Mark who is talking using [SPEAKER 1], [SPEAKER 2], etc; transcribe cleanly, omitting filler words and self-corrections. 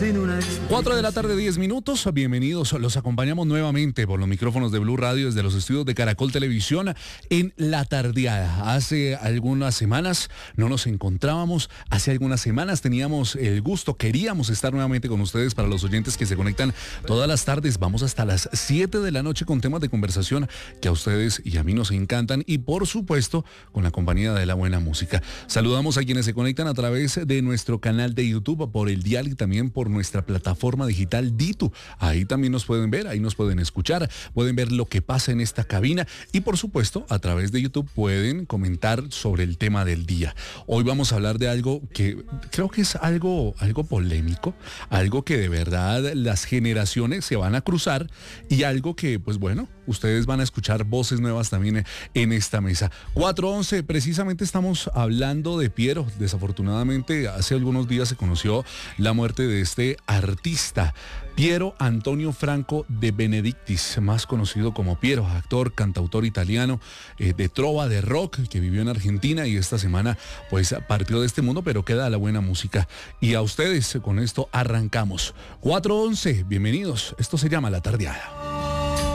[SPEAKER 1] sin una explicación.
[SPEAKER 2] 4 de la tarde, 10 minutos. Bienvenidos. Los acompañamos nuevamente por los micrófonos de Blue Radio desde los estudios de Caracol Televisión en La Tardeada. Hace algunas semanas no nos encontrábamos. Hace algunas semanas teníamos el gusto, queríamos estar nuevamente con ustedes. Para los oyentes que se conectan todas las tardes, vamos hasta las 7 de la noche con temas de conversación que a ustedes y a mí nos encantan, y por supuesto con la compañía de la buena música. Saludamos a quienes se conectan a través de nuestro canal de YouTube, por el dial, y también por nuestra plataforma digital Ditu. Ahí también nos pueden ver, ahí nos pueden escuchar, pueden ver lo que pasa en esta cabina, y por supuesto a través de YouTube pueden comentar sobre el tema del día. Hoy vamos a hablar de algo que creo que es algo polémico, algo que de verdad las generaciones se van a cruzar, y algo que, pues bueno, ustedes van a escuchar voces nuevas también en esta mesa. 4:11, precisamente estamos hablando de Piero. Desafortunadamente, hace algunos días se conoció la muerte de este artista, Piero Antonio Franco de Benedictis, más conocido como Piero, actor, cantautor italiano, de trova, de rock, que vivió en Argentina y esta semana pues partió de este mundo, pero queda la buena música. Y a ustedes con esto arrancamos. 4:11, bienvenidos. Esto se llama La Tardeada.